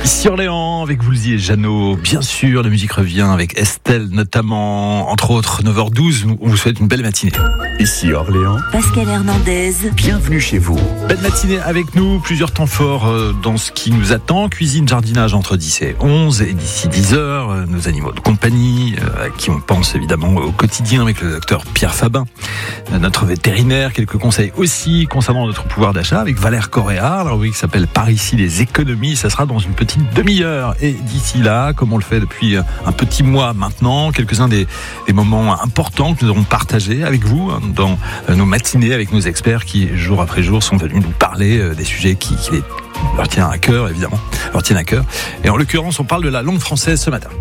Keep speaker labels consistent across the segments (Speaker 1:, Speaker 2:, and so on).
Speaker 1: Ici Orléans, avec Woolsey et Jeannot, bien sûr, la musique revient avec Estelle notamment, entre autres, 9h12, on vous souhaite une belle matinée.
Speaker 2: Ici Orléans,
Speaker 3: Pascal Hernandez,
Speaker 2: bienvenue chez vous.
Speaker 1: Belle matinée avec nous, plusieurs temps forts dans ce qui nous attend, cuisine, jardinage entre 10 et 11, et d'ici 10h, nos animaux de compagnie, à qui on pense évidemment au quotidien avec le docteur Pierre Fabin, notre vétérinaire, quelques conseils aussi concernant notre pouvoir d'achat avec Valère Correa, la rubrique qui s'appelle Par ici les économies, ça sera dans une petite demi-heure. Et d'ici là, comme on le fait depuis un petit mois maintenant, quelques-uns des moments importants que nous aurons partagés avec vous dans nos matinées avec nos experts qui, jour après jour, sont venus nous parler des sujets qui leur tiennent à cœur, évidemment, leur tiennent à cœur. Et en l'occurrence, on parle de la langue française ce matin.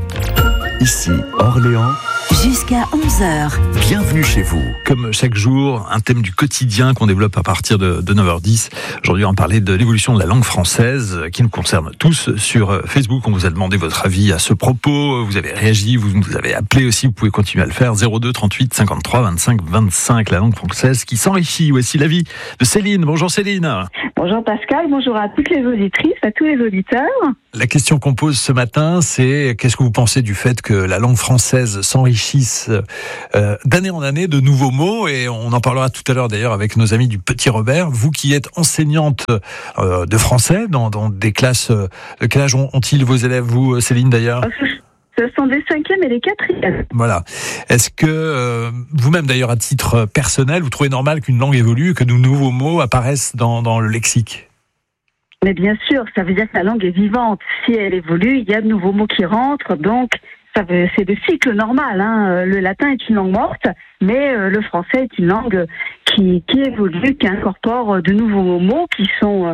Speaker 2: Ici Orléans,
Speaker 3: jusqu'à 11h.
Speaker 2: bienvenue chez vous.
Speaker 1: Comme chaque jour, un thème du quotidien qu'on développe à partir de 9h10. Aujourd'hui, on va parler de l'évolution de la langue française qui nous concerne tous. Sur Facebook, on vous a demandé votre avis à ce propos. Vous avez réagi, vous nous avez appelé aussi. Vous pouvez continuer à le faire. 02 38 53 25 25. La langue française qui s'enrichit. Voici l'avis de Céline. Bonjour Céline.
Speaker 4: Bonjour Pascal, bonjour à toutes les auditrices, à tous les auditeurs.
Speaker 1: La question qu'on pose ce matin, c'est qu'est-ce que vous pensez du fait que la langue française s'enrichisse d'année en année de nouveaux mots, et on en parlera tout à l'heure d'ailleurs avec nos amis du Petit Robert. Vous qui êtes enseignante de français dans des classes, de quel âge ont-ils vos élèves, vous Céline d'ailleurs?
Speaker 4: Ce sont des 5e et des 4e.
Speaker 1: Voilà. Est-ce que vous-même d'ailleurs à titre personnel, vous trouvez normal qu'une langue évolue, que de nouveaux mots apparaissent dans le lexique?
Speaker 4: Mais bien sûr, ça veut dire que la langue est vivante. Si elle évolue, il y a de nouveaux mots qui rentrent, donc c'est le cycle normal. Le latin est une langue morte, mais le français est une langue qui évolue, qui incorpore de nouveaux mots qui sont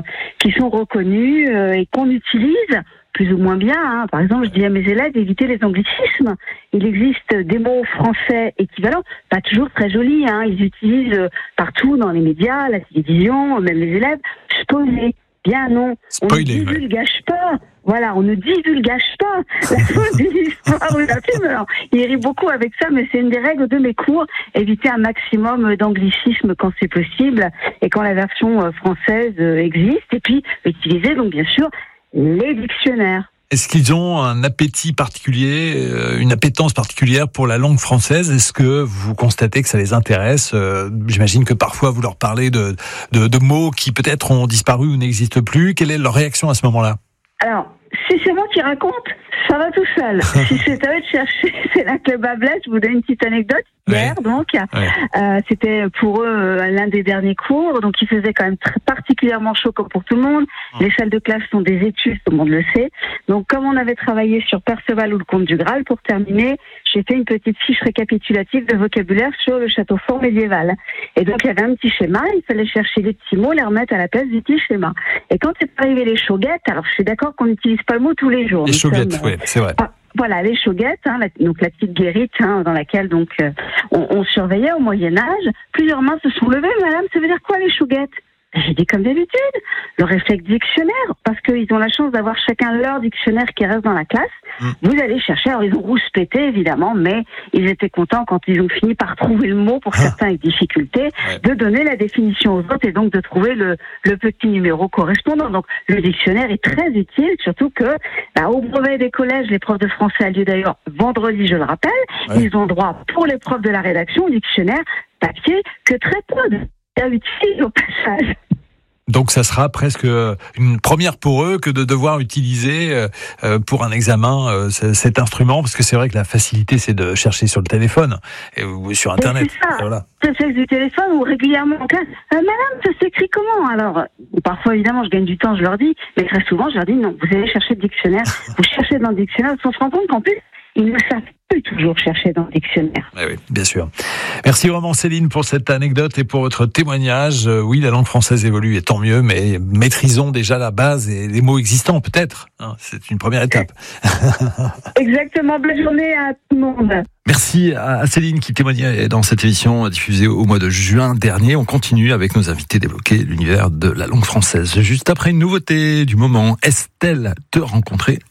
Speaker 4: reconnus et qu'on utilise plus ou moins bien. Par exemple, je dis à mes élèves d'éviter les anglicismes. Il existe des mots français équivalents, pas toujours très jolis. Ils utilisent partout dans les médias, la télévision, même les élèves. Spoiler. Bien non,
Speaker 1: Spoiler,
Speaker 4: on ne divulgage pas. Voilà, on ne divulgage pas la faute de l'histoire ou la film. Alors, il rit beaucoup avec ça, mais c'est une des règles de mes cours. Éviter un maximum d'anglicisme quand c'est possible et quand la version française existe. Et puis, utiliser donc bien sûr les dictionnaires.
Speaker 1: Est-ce qu'ils ont un appétit particulier, une appétence particulière pour la langue française? Est-ce que vous constatez que ça les intéresse? J'imagine que parfois vous leur parlez de mots qui peut-être ont disparu ou n'existent plus. Quelle est leur réaction à ce moment-là?
Speaker 4: Alors, si c'est moi qui raconte, ça va tout seul. Si c'est à eux de chercher, c'est là que le bas blesse. Je vous donne une petite anecdote. Hier, c'était pour eux l'un des derniers cours, donc il faisait quand même particulièrement chaud comme pour tout le monde. Les salles de classe sont des études, tout le monde le sait. Donc comme on avait travaillé sur Perceval ou le Comte du Graal, pour terminer, j'ai fait une petite fiche récapitulative de vocabulaire sur le château fort médiéval. Et donc il y avait un petit schéma, il fallait chercher les petits mots, les remettre à la place du petit schéma. Et quand c'est arrivé les choguettes, alors je suis d'accord qu'on n'utilise pas le mot tous les jours.
Speaker 1: Les choguettes, oui, c'est vrai.
Speaker 4: Voilà, les choguettes, donc la petite guérite dans laquelle donc on surveillait au Moyen-Âge. Plusieurs mains se sont levées. Madame, ça veut dire quoi les choguettes? J'ai dit comme d'habitude, le réflexe dictionnaire, parce qu'ils ont la chance d'avoir chacun leur dictionnaire qui reste dans la classe. Vous allez chercher, alors ils ont rouspété évidemment, mais ils étaient contents quand ils ont fini par trouver le mot, pour certains avec difficulté, de donner la définition aux autres et donc de trouver le petit numéro correspondant. Donc le dictionnaire est très utile, surtout que au brevet des collèges, les profs de français a lieu d'ailleurs vendredi, je le rappelle, ils ont droit pour les profs de la rédaction au dictionnaire papier que très peu de utile au passage.
Speaker 1: Donc ça sera presque une première pour eux que de devoir utiliser pour un examen cet instrument, parce que c'est vrai que la facilité c'est de chercher sur le téléphone ou sur Internet.
Speaker 4: C'est ça, voilà. C'est du téléphone ou régulièrement en classe. Madame, ça s'écrit comment? Alors, parfois évidemment je gagne du temps, je leur dis, mais très souvent je leur dis non, vous allez chercher le dictionnaire, vous cherchez dans le dictionnaire, on se rend compte qu'en plus ils ne savent plus toujours chercher dans le dictionnaire.
Speaker 1: Oui, bien sûr. Merci vraiment Céline pour cette anecdote et pour votre témoignage. Oui, la langue française évolue et tant mieux, mais maîtrisons déjà la base et les mots existants peut-être. C'est une première étape.
Speaker 4: Exactement, bonne journée à tout le monde.
Speaker 1: Merci à Céline qui témoignait dans cette émission diffusée au mois de juin dernier. On continue avec nos invités d'évoquer l'univers de la langue française. Juste après une nouveauté du moment, Estelle, te rencontrer